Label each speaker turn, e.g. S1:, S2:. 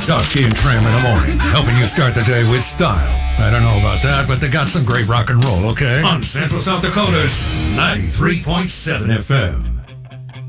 S1: Dusky and Tram in the morning, helping you start the day with style. I don't know about that, but they got some great rock and roll, okay? On Central South Dakota's 93.7 FM.